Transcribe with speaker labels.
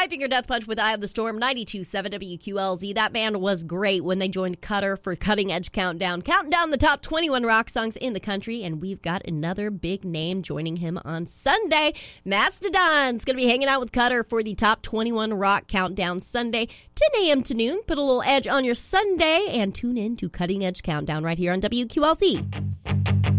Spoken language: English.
Speaker 1: Finger Death Punch with Eye of the Storm, 92.7 WQLZ. That band was great when they joined Cutter for Cutting Edge Countdown. Counting down the top 21 rock songs in the country, and we've got another big name joining him on Sunday. Mastodon's going to be hanging out with Cutter for the top 21 rock countdown Sunday, 10 a.m. to noon. Put a little edge on your Sunday and tune in to Cutting Edge Countdown right here on WQLZ.